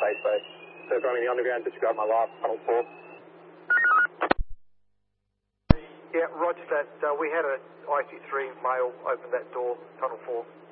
base. So if I'm in the underground, disregard my last, tunnel 4. Yeah, roger that. We had an IC3 male open that door, tunnel 4.